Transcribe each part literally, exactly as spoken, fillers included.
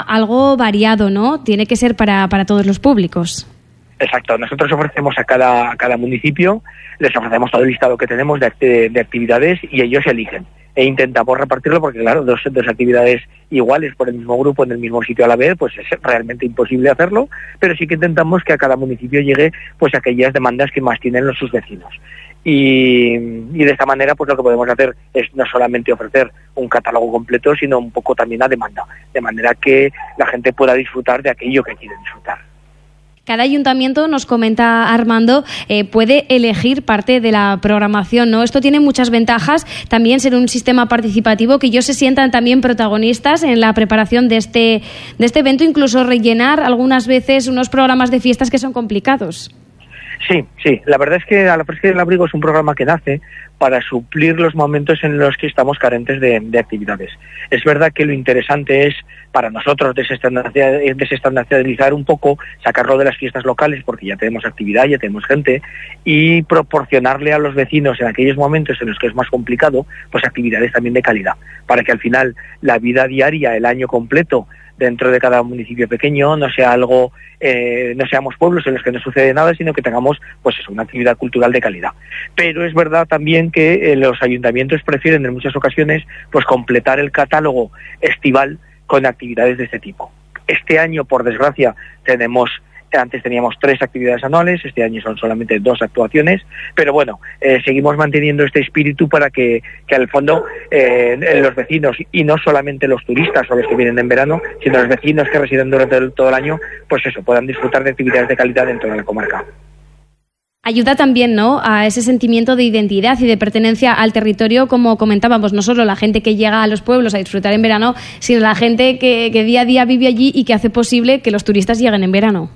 algo variado, ¿no? Tiene que ser para, para todos los públicos. Exacto, nosotros ofrecemos a cada, a cada municipio, les ofrecemos todo el listado que tenemos de, de actividades y ellos eligen. E intentamos repartirlo porque, claro, dos, dos actividades iguales por el mismo grupo en el mismo sitio a la vez, pues es realmente imposible hacerlo, pero sí que intentamos que a cada municipio llegue pues aquellas demandas que más tienen los sus vecinos. Y, y de esta manera pues lo que podemos hacer es no solamente ofrecer un catálogo completo, sino un poco también a demanda, de manera que la gente pueda disfrutar de aquello que quiere disfrutar. Cada ayuntamiento, nos comenta Armando, eh, puede elegir parte de la programación, ¿no? Esto tiene muchas ventajas, también ser un sistema participativo, que ellos se sientan también protagonistas en la preparación de este, de este evento, incluso rellenar algunas veces unos programas de fiestas que son complicados. Sí, sí, la verdad es que A la Fresca del Abrigo es un programa que nace para suplir los momentos en los que estamos carentes de, de actividades. Es verdad que lo interesante es para nosotros desestandarizar un poco, sacarlo de las fiestas locales porque ya tenemos actividad, ya tenemos gente, y proporcionarle a los vecinos en aquellos momentos en los que es más complicado, pues actividades también de calidad, para que al final la vida diaria, el año completo, dentro de cada municipio pequeño, no sea algo, eh, no seamos pueblos en los que no sucede nada, sino que tengamos pues eso, una actividad cultural de calidad. Pero es verdad también que eh, los ayuntamientos prefieren en muchas ocasiones pues completar el catálogo estival con actividades de este tipo. Este año, por desgracia, tenemos antes teníamos tres actividades anuales, este año son solamente dos actuaciones, pero bueno, eh, seguimos manteniendo este espíritu para que, que al fondo eh, los vecinos, y no solamente los turistas o los que vienen en verano, sino los vecinos que residen durante el, todo el año, pues eso, puedan disfrutar de actividades de calidad dentro de la comarca. Ayuda también, ¿no?, a ese sentimiento de identidad y de pertenencia al territorio, como comentábamos, no solo la gente que llega a los pueblos a disfrutar en verano, sino la gente que, que día a día vive allí y que hace posible que los turistas lleguen en verano.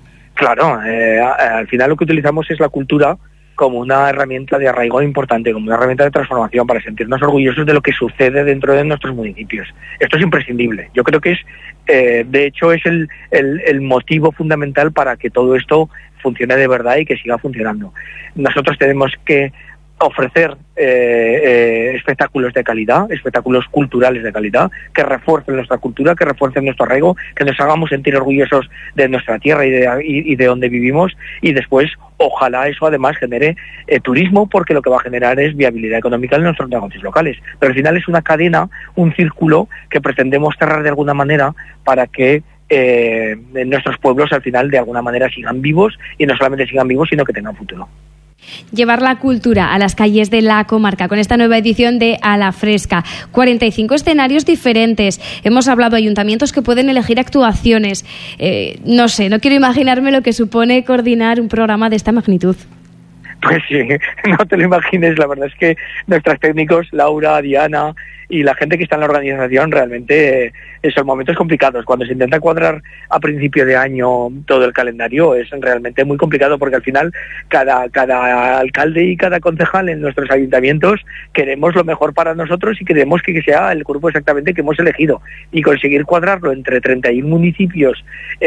Claro, eh, al final lo que utilizamos es la cultura como una herramienta de arraigo importante, como una herramienta de transformación para sentirnos orgullosos de lo que sucede dentro de nuestros municipios. Esto es imprescindible. Yo creo que es, eh, de hecho, es el, el, el motivo fundamental para que todo esto funcione de verdad y que siga funcionando. Nosotros tenemos que ofrecer eh, eh, espectáculos de calidad, espectáculos culturales de calidad, que refuercen nuestra cultura, que refuercen nuestro arraigo, que nos hagamos sentir orgullosos de nuestra tierra y de, y, y de donde vivimos, y después ojalá eso además genere eh, turismo, porque lo que va a generar es viabilidad económica en nuestros negocios locales. Pero al final es una cadena, un círculo que pretendemos cerrar de alguna manera para que eh, nuestros pueblos al final de alguna manera sigan vivos, y no solamente sigan vivos, sino que tengan futuro. Llevar la cultura a las calles de la comarca con esta nueva edición de A la Fresca. cuarenta y cinco escenarios diferentes. Hemos hablado de ayuntamientos que pueden elegir actuaciones. Eh, no sé, no quiero imaginarme lo que supone coordinar un programa de esta magnitud. Pues sí, no te lo imagines. La verdad es que nuestros técnicos, Laura, Diana y la gente que está en la organización, realmente eh, son momentos complicados. Cuando se intenta cuadrar a principio de año todo el calendario es realmente muy complicado, porque al final cada, cada alcalde y cada concejal en nuestros ayuntamientos queremos lo mejor para nosotros y queremos que sea el grupo exactamente que hemos elegido, y conseguir cuadrarlo entre treinta y uno municipios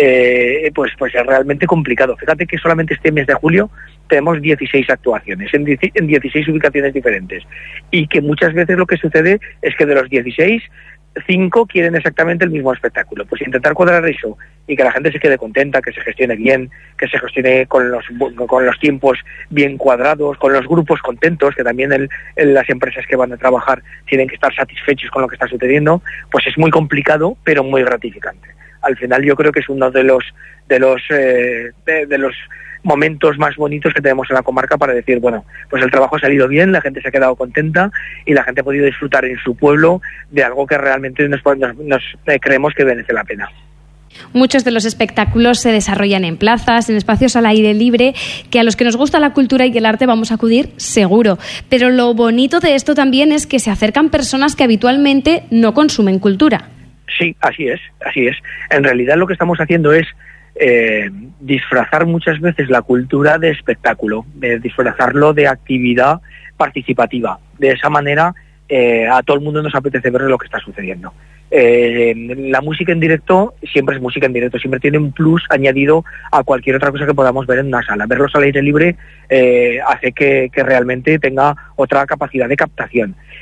eh, pues, pues es realmente complicado. Fíjate que solamente este mes de julio tenemos dieciséis actuaciones en dieciséis ubicaciones diferentes, y que muchas veces lo que sucede es que de los dieciséis, cinco quieren exactamente el mismo espectáculo. Pues intentar cuadrar eso y que la gente se quede contenta, que se gestione bien, que se gestione con los con los tiempos bien cuadrados, con los grupos contentos, que también el, el, las empresas que van a trabajar tienen que estar satisfechos con lo que está sucediendo, pues es muy complicado, pero muy gratificante. Al final yo creo que es uno de los de los eh, de, de los momentos más bonitos que tenemos en la comarca para decir, bueno, pues el trabajo ha salido bien, la gente se ha quedado contenta y la gente ha podido disfrutar en su pueblo de algo que realmente nos, nos, nos eh, creemos que merece la pena. Muchos de los espectáculos se desarrollan en plazas, en espacios al aire libre, que a los que nos gusta la cultura y el arte vamos a acudir seguro. Pero lo bonito de esto también es que se acercan personas que habitualmente no consumen cultura. Sí, así es, así es. En realidad lo que estamos haciendo es Eh, disfrazar muchas veces la cultura de espectáculo, de disfrazarlo de actividad participativa. De esa manera eh, a todo el mundo nos apetece ver lo que está sucediendo. Eh, la música en directo siempre es música en directo, siempre tiene un plus añadido a cualquier otra cosa que podamos ver en una sala. Verlos al aire libre eh, hace que, que realmente tenga otra capacidad de captación.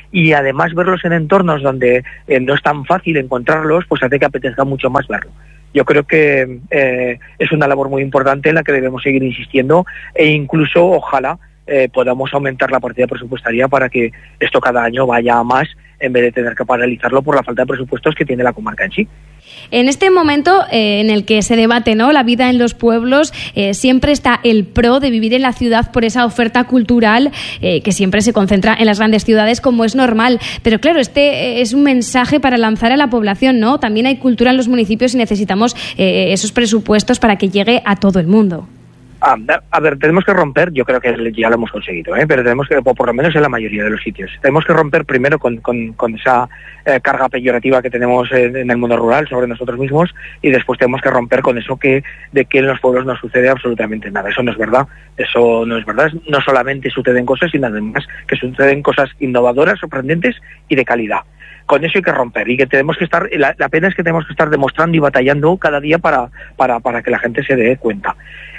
y además verlos en entornos donde eh, no es tan fácil encontrarlos, pues hace que apetezca mucho más verlo. Yo creo que eh, es una labor muy importante en la que debemos seguir insistiendo e incluso, ojalá, eh, podamos aumentar la partida presupuestaria para que esto cada año vaya a más en vez de tener que paralizarlo por la falta de presupuestos que tiene la comarca en sí. En este momento eh, en el que se debate, ¿no?, la vida en los pueblos, eh, siempre está el pro de vivir en la ciudad por esa oferta cultural eh, que siempre se concentra en las grandes ciudades, como es normal. Pero claro, este eh, es un mensaje para lanzar a la población, ¿no? También hay cultura en los municipios y necesitamos eh, esos presupuestos para que llegue a todo el mundo. Ah, a ver, tenemos que romper, yo creo que ya lo hemos conseguido, ¿eh? pero tenemos que, por lo menos en la mayoría de los sitios, tenemos que romper primero con, con, con esa eh, carga peyorativa que tenemos en, en el mundo rural sobre nosotros mismos, y después tenemos que romper con eso que de que en los pueblos no sucede absolutamente nada. Eso no es verdad, eso no es verdad. No solamente suceden cosas, sino además que suceden cosas innovadoras, sorprendentes y de calidad. Con eso hay que romper, y que tenemos que estar, la, la pena es que tenemos que estar demostrando y batallando cada día para, para, para que la gente se dé cuenta.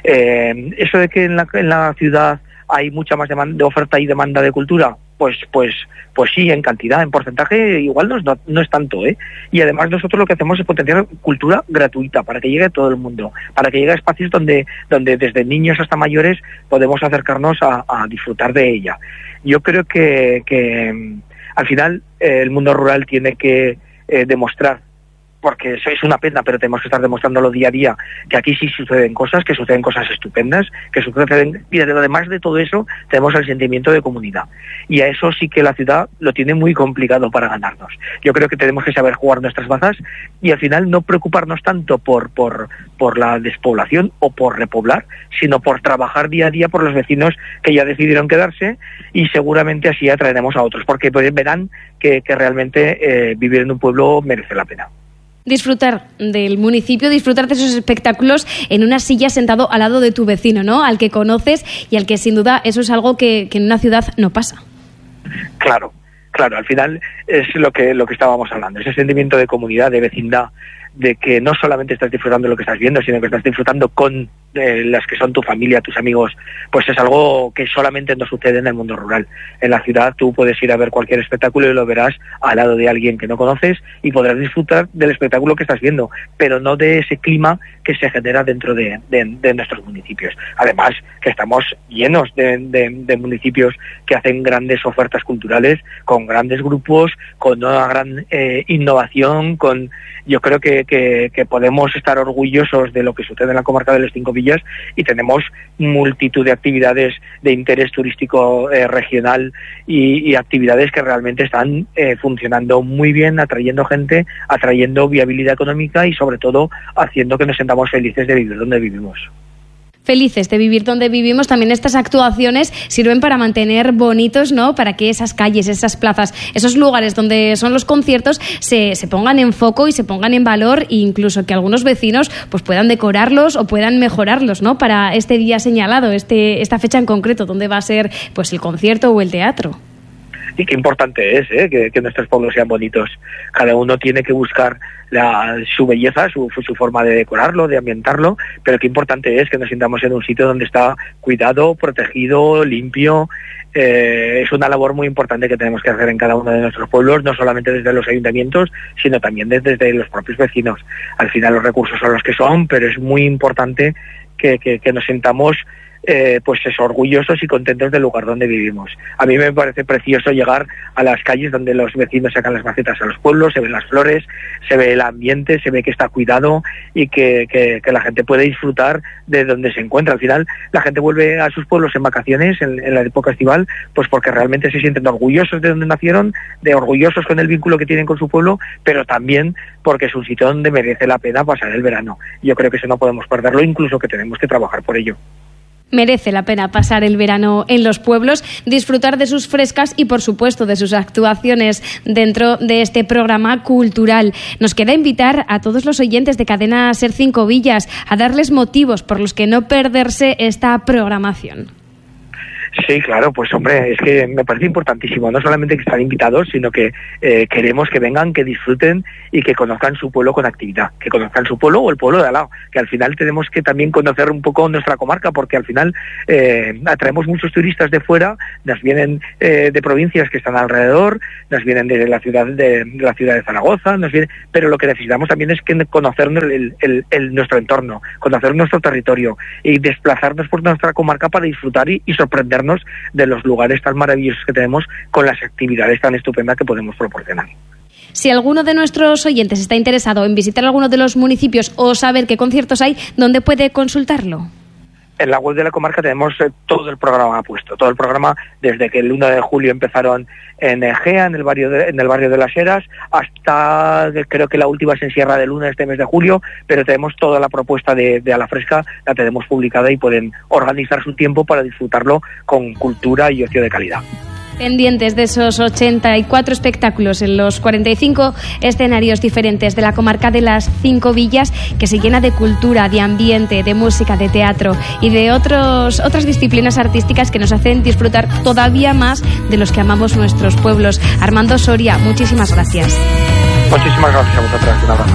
Eh, eso de que en la, en la ciudad hay mucha más demanda, de oferta y demanda de cultura, pues, pues, pues sí, en cantidad, en porcentaje igual no es, no, no es tanto, ¿eh? Y además nosotros lo que hacemos es potenciar cultura gratuita para que llegue a todo el mundo, para que llegue a espacios donde, donde desde niños hasta mayores podemos acercarnos a, a disfrutar de ella. Yo creo que, que al final eh, el mundo rural tiene que eh, demostrar, porque es una pena, pero tenemos que estar demostrándolo día a día, que aquí sí suceden cosas, que suceden cosas estupendas, que suceden, y además de todo eso tenemos el sentimiento de comunidad, y a eso sí que la ciudad lo tiene muy complicado para ganarnos. Yo creo que tenemos que saber jugar nuestras bazas y al final no preocuparnos tanto por, por, por la despoblación o por repoblar, sino por trabajar día a día por los vecinos que ya decidieron quedarse, y seguramente así atraeremos a otros, porque verán que, que realmente eh, vivir en un pueblo merece la pena. Disfrutar del municipio, disfrutar de esos espectáculos en una silla sentado al lado de tu vecino, ¿no?, al que conoces y al que sin duda eso es algo que, que en una ciudad no pasa. Claro, claro, al final es lo que, lo que estábamos hablando, ese sentimiento de comunidad, de vecindad, de que no solamente estás disfrutando de lo que estás viendo, sino que estás disfrutando con eh, las que son tu familia, tus amigos, pues es algo que solamente no sucede en el mundo rural. En la ciudad tú puedes ir a ver cualquier espectáculo y lo verás al lado de alguien que no conoces y podrás disfrutar del espectáculo que estás viendo, pero no de ese clima que se genera dentro de, de, de nuestros municipios. Además, que estamos llenos de, de, de municipios que hacen grandes ofertas culturales, con grandes grupos, con una gran eh, innovación, con yo creo que, que, que podemos estar orgullosos de lo que sucede en la comarca de los Cinco Villas, y tenemos multitud de actividades de interés turístico eh, regional y, y actividades que realmente están eh, funcionando muy bien, atrayendo gente, atrayendo viabilidad económica y sobre todo haciendo que nos sentamos felices de vivir donde vivimos. Felices de vivir donde vivimos. También estas actuaciones sirven para mantener bonitos, ¿no?, para que esas calles, esas plazas, esos lugares donde son los conciertos se, se pongan en foco y se pongan en valor, e incluso que algunos vecinos pues puedan decorarlos o puedan mejorarlos, ¿no?, para este día señalado, este esta fecha en concreto, donde va a ser pues el concierto o el teatro. Y qué importante es ¿eh? que, que nuestros pueblos sean bonitos. Cada uno tiene que buscar la, su belleza, su, su forma de decorarlo, de ambientarlo, pero qué importante es que nos sintamos en un sitio donde está cuidado, protegido, limpio. Eh, es una labor muy importante que tenemos que hacer en cada uno de nuestros pueblos, no solamente desde los ayuntamientos, sino también desde, desde los propios vecinos. Al final los recursos son los que son, pero es muy importante que, que, que nos sintamos Eh, pues eso, orgullosos y contentos del lugar donde vivimos. A mí me parece precioso llegar a las calles donde los vecinos sacan las macetas a los pueblos, se ven las flores, se ve el ambiente, se ve que está cuidado y que, que, que la gente puede disfrutar de donde se encuentra. Al final la gente vuelve a sus pueblos en vacaciones, en, en la época estival, pues porque realmente se sienten orgullosos de donde nacieron, de orgullosos con el vínculo que tienen con su pueblo, pero también porque es un sitio donde merece la pena pasar el verano. Yo creo que eso no podemos perderlo, incluso que tenemos que trabajar por ello. Merece la pena pasar el verano en los pueblos, disfrutar de sus frescas y, por supuesto, de sus actuaciones dentro de este programa cultural. Nos queda invitar a todos los oyentes de Cadena SER Cinco Villas a darles motivos por los que no perderse esta programación. Sí, claro, pues hombre, es que me parece importantísimo, no solamente que están invitados, sino que eh, queremos que vengan, que disfruten y que conozcan su pueblo con actividad, que conozcan su pueblo o el pueblo de al lado, que al final tenemos que también conocer un poco nuestra comarca, porque al final eh, atraemos muchos turistas de fuera, nos vienen eh, de provincias que están alrededor, nos vienen de la ciudad de, de la ciudad de Zaragoza, nos vienen, pero lo que necesitamos también es que conocer el, el, el, nuestro entorno, conocer nuestro territorio y desplazarnos por nuestra comarca para disfrutar y, y sorprender de los lugares tan maravillosos que tenemos con las actividades tan estupendas que podemos proporcionar. Si alguno de nuestros oyentes está interesado en visitar alguno de los municipios o saber qué conciertos hay, ¿dónde puede consultarlo? En la web de la comarca tenemos eh, todo el programa puesto, todo el programa desde que el uno de julio empezaron en Egea, en el barrio de, en el barrio de Las Heras, hasta de, creo que la última es en Sierra de Luna este mes de julio, pero tenemos toda la propuesta de, de A la Fresca, la tenemos publicada y pueden organizar su tiempo para disfrutarlo con cultura y ocio de calidad. Pendientes de esos ochenta y cuatro espectáculos en los cuarenta y cinco escenarios diferentes de la comarca de las Cinco Villas, que se llena de cultura, de ambiente, de música, de teatro y de otros, otras disciplinas artísticas que nos hacen disfrutar todavía más de los que amamos nuestros pueblos. Armando Soria, muchísimas gracias. Muchísimas gracias a vosotras.